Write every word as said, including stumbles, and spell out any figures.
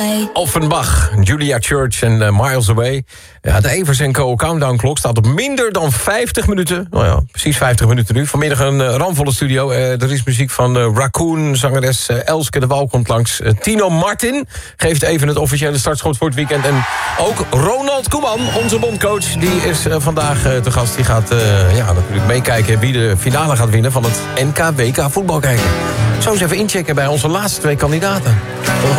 Offenbach, Julia Church en uh, Miles Away. Ja, de Evers en Co. Countdown klok staat op minder dan vijftig minuten. Nou ja, precies vijftig minuten nu. Vanmiddag een uh, ramvolle studio. Uh, er is muziek van uh, Raccoon, zangeres uh, Elske de Wal komt langs. Uh, Tino Martin geeft even het officiële startschot voor het weekend. En ook Ronald Koeman, onze bondcoach, die is uh, vandaag uh, te gast. Die gaat uh, ja, natuurlijk meekijken wie de finale gaat winnen van het N K W K voetbal kijken. Zo eens even inchecken bij onze laatste twee kandidaten.